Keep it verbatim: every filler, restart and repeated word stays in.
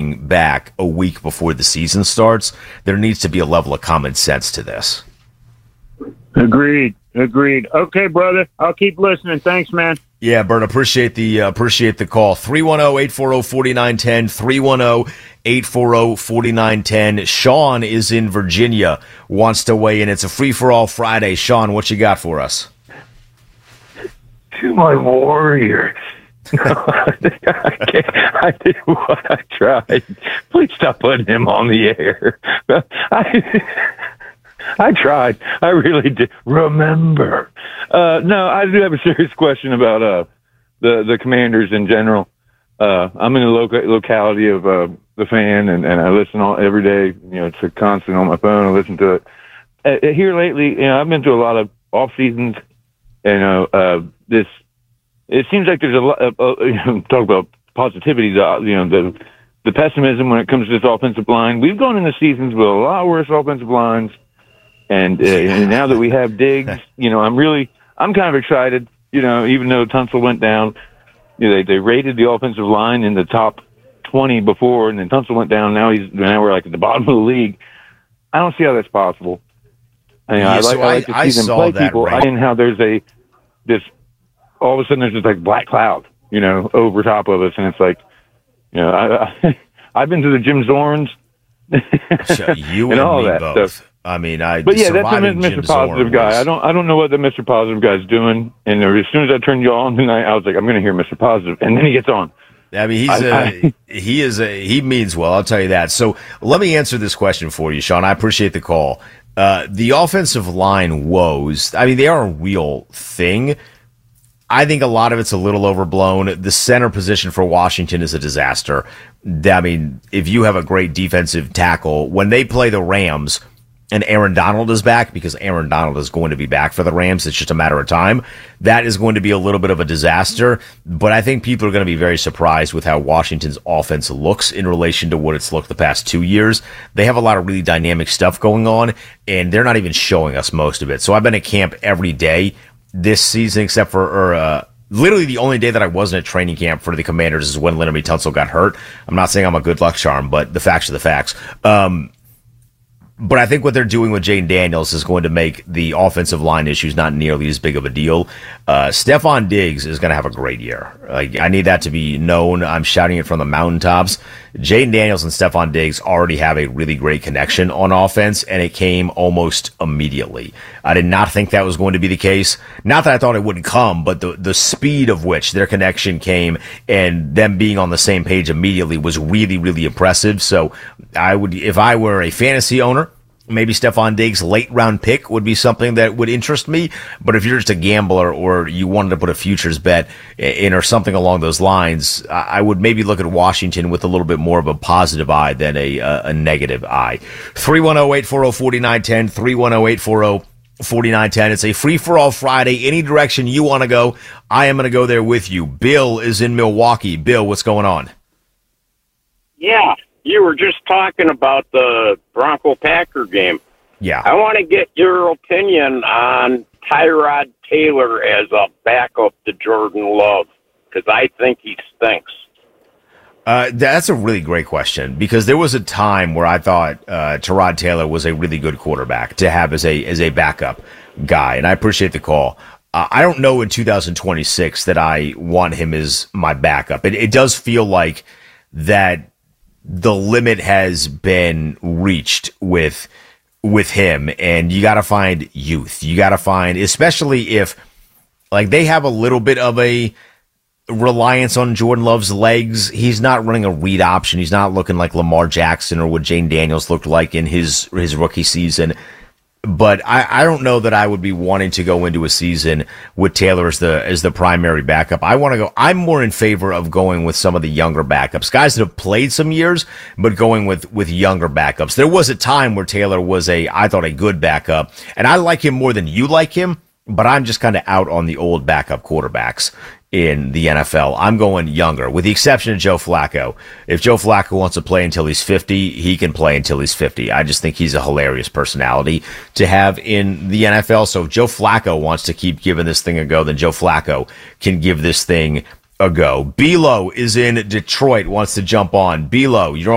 coming back a week before the season starts. There needs to be a level of common sense to this. Agreed. Agreed. Okay, brother. I'll keep listening. Thanks, man. Yeah, Bert, appreciate the uh, appreciate the call. three one zero, eight four zero, four nine one zero, three one zero, eight four zero, four nine one zero. Sean is in Virginia, wants to weigh in. It's a free-for-all Friday. Sean, what you got for us? To my Warriors. I, can't, I did what I tried. Please stop putting him on the air. I, I tried. I really did. Remember. Uh, no, I do have a serious question about uh, the, the Commanders in general. Uh, I'm in the local locality of uh, the Fan, and, and I listen all every day. You know, it's a constant on my phone. I listen to it. Uh, here lately, you know, I've been to a lot of off seasons. You know, uh, this. It seems like there's a lot. Uh, uh, you know, talk about positivity. The, you know, the the pessimism when it comes to this offensive line. We've gone into seasons with a lot worse offensive lines, and, uh, and now that we have Diggs, you know, I'm really, I'm kind of excited. You know, even though Tunsil went down, you know, they they rated the offensive line in the top twenty before, and then Tunsil went down. Now he's now we're like at the bottom of the league. I don't see how that's possible. I, mean, yeah, I like, so I like to I, see I them play that, people. right? And how there's a this. All of a sudden there's just like black cloud, you know, over top of us. And it's like, you know, I, I, I've been to the Jim Zorns so you and, and all me that both. stuff. I mean, I, but yeah, that's a Jim Mister Positive Zorn guy. was... I don't, I don't know what the Mister Positive guy's doing. And as soon as I turned you on tonight, I was like, I'm going to hear Mister Positive. And then he gets on. I mean, he's I, a, I, he is a, he means well. I'll tell you that. So let me answer this question for you, Sean. I appreciate the call. Uh, the offensive line woes, I mean, they are a real thing. I think a lot of it's a little overblown. The center position for Washington is a disaster. I mean, if you have a great defensive tackle, when they play the Rams and Aaron Donald is back, because Aaron Donald is going to be back for the Rams, it's just a matter of time, that is going to be a little bit of a disaster. But I think people are going to be very surprised with how Washington's offense looks in relation to what it's looked the past two years. They have a lot of really dynamic stuff going on, and they're not even showing us most of it. So I've been at camp every day this season, except for or, uh, literally the only day that I wasn't at training camp for the Commanders is when Leonard Tunsil got hurt. I'm not saying I'm a good luck charm, but the facts are the facts. Um, But I think what they're doing with Jayden Daniels is going to make the offensive line issues not nearly as big of a deal. Uh, Stephon Diggs is going to have a great year. Like, I need that to be known. I'm shouting it from the mountaintops. Jayden Daniels and Stephon Diggs already have a really great connection on offense, and it came almost immediately. I did not think that was going to be the case. Not that I thought it wouldn't come, but the, the speed of which their connection came and them being on the same page immediately was really, really impressive. So I would, if I were a fantasy owner, maybe Stephon Diggs' late round pick would be something that would interest me. But if you're just a gambler or you wanted to put a futures bet in or something along those lines, I would maybe look at Washington with a little bit more of a positive eye than a a negative eye. three one zero, eight four zero, four nine one zero, three one zero, eight four zero, four nine one zero. It's a free-for-all Friday. Any direction you want to go, I am going to go there with you. Bill is in Milwaukee. Bill, what's going on? Yeah. You were just talking about the Bronco-Packer game. Yeah. I want to get your opinion on Tyrod Taylor as a backup to Jordan Love, because I think he stinks. Uh, that's a really great question, because there was a time where I thought uh, Tyrod Taylor was a really good quarterback to have as a as a backup guy, and I appreciate the call. Uh, I don't know in two thousand twenty-six that I want him as my backup. It, it does feel like that the limit has been reached with with him, and you got to find youth. You got to find, especially if like they have a little bit of a reliance on Jordan Love's legs. He's not running a read option. He's not looking like Lamar Jackson or what Jayden Daniels looked like in his his rookie season. But I, I don't know that I would be wanting to go into a season with Taylor as the as the primary backup. I want to go. I'm more in favor of going with some of the younger backups, guys that have played some years, but going with with younger backups. There was a time where Taylor was a, I thought, a good backup, and I like him more than you like him. But I'm just kind of out on the old backup quarterbacks in the N F L. I'm going younger, with the exception of Joe Flacco. If Joe Flacco wants to play until he's fifty, he can play until he's fifty. I just think he's a hilarious personality to have in the N F L. So if Joe Flacco wants to keep giving this thing a go, then Joe Flacco can give this thing a go. Bilo is in Detroit, wants to jump on. Bilo, you're on.